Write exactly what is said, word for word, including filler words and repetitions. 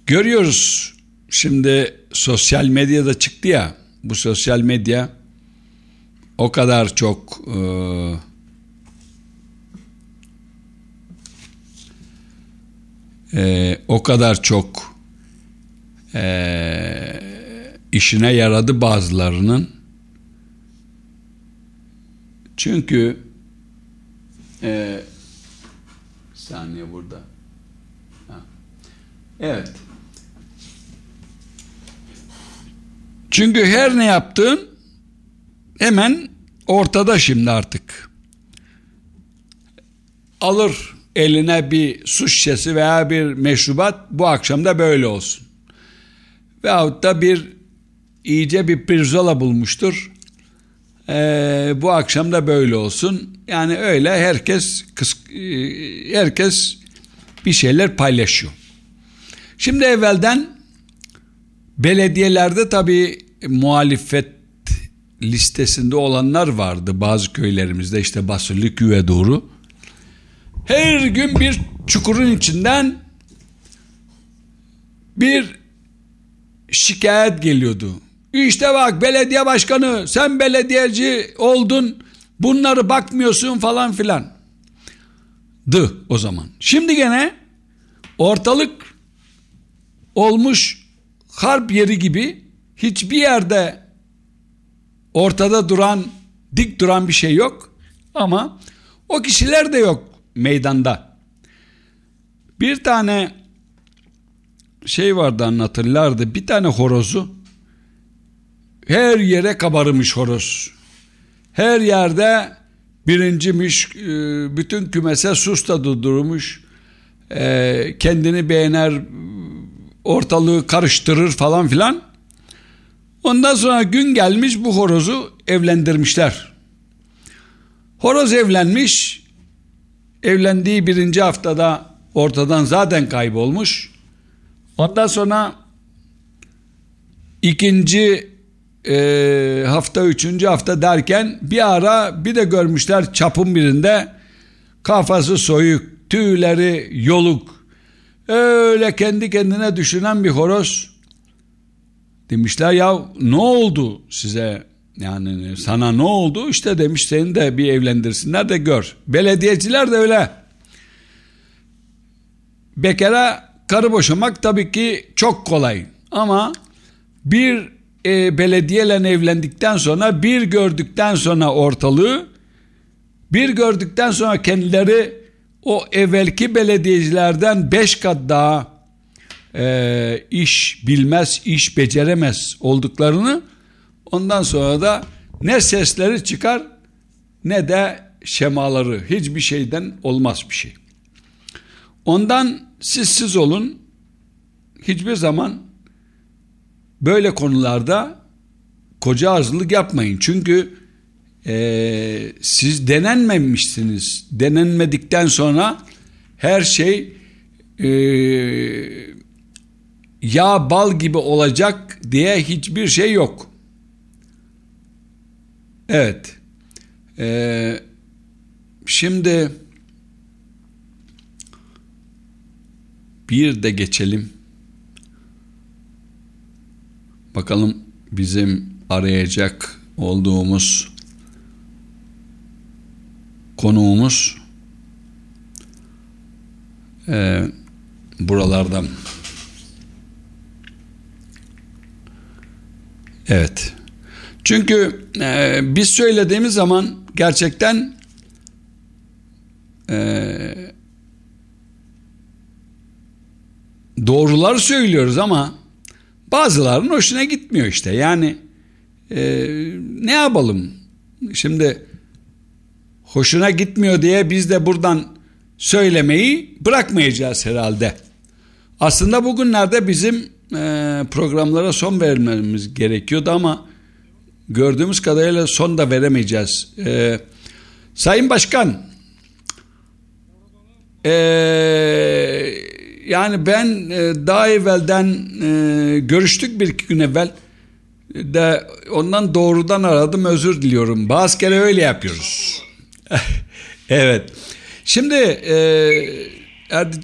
Görüyoruz şimdi sosyal medyada çıktı ya, bu sosyal medya o kadar çok e, e, o kadar çok e, işine yaradı bazılarının. Çünkü e, bir saniye burada. Ha. Evet. Çünkü her ne yaptığın hemen ortada şimdi artık. Alır eline bir su şişesi veya bir meşrubat, bu akşam da böyle olsun. Veyahut da bir iyice bir pirzola bulmuştur. Ee, bu akşam da böyle olsun. Yani öyle herkes herkes bir şeyler paylaşıyor. Şimdi evvelden belediyelerde tabii muhalefet listesinde olanlar vardı bazı köylerimizde, işte Basırlı Küve doğru. Her gün bir çukurun içinden bir şikayet geliyordu. İşte bak belediye başkanı, sen belediyeci oldun, bunları bakmıyorsun falan filan. Dı o zaman. Şimdi gene ortalık olmuş harp yeri gibi, hiçbir yerde ortada duran, dik duran bir şey yok. Ama o kişiler de yok meydanda. Bir tane şey vardı, anlatırlardı. Bir tane horozu, her yere kabarmış horoz. Her yerde birincimiş, bütün kümese sus da durdurmuş. Kendini beğener, ortalığı karıştırır falan filan. Ondan sonra gün gelmiş, bu horozu evlendirmişler. Horoz evlenmiş. Evlendiği birinci haftada ortadan zaten kaybolmuş. Ondan sonra ikinci e, hafta, üçüncü hafta derken bir ara bir de görmüşler çapın birinde, kafası soyuk, tüyleri yoluk, öyle kendi kendine düşünen bir horoz. Demişler ya ne oldu size, yani sana ne oldu? İşte demiş, seni de bir evlendirsinler de gör. Belediyeciler de öyle. Bekara karı boşamak tabii ki çok kolay. Ama bir e, belediyeyle evlendikten sonra, bir gördükten sonra ortalığı, bir gördükten sonra kendileri o evvelki belediyecilerden beş kat daha e, iş bilmez, iş beceremez olduklarını, ondan sonra da ne sesleri çıkar ne de şemaları, hiçbir şeyden olmaz bir şey. Ondan siz siz olun, hiçbir zaman böyle konularda koca ağızlılık yapmayın. Çünkü e, siz denenmemişsiniz. Denenmedikten sonra her şey e, yağ bal gibi olacak diye hiçbir şey yok. Evet. Ee, şimdi bir de geçelim. Bakalım bizim arayacak olduğumuz konuğumuz e, buralardan. Evet. Çünkü e, biz söylediğimiz zaman gerçekten e, doğruları söylüyoruz ama bazılarının hoşuna gitmiyor işte. Yani e, ne yapalım? Şimdi hoşuna gitmiyor diye biz de buradan söylemeyi bırakmayacağız herhalde. Aslında bugünlerde bizim e, programlara son vermemiz gerekiyordu ama gördüğümüz kadarıyla son da veremeyeceğiz. E, Sayın Başkan, e, yani ben e, daha evvelden e, görüştük bir iki gün evvel de, ondan doğrudan aradım, özür diliyorum. Bazı kere öyle yapıyoruz. Evet. Şimdi e,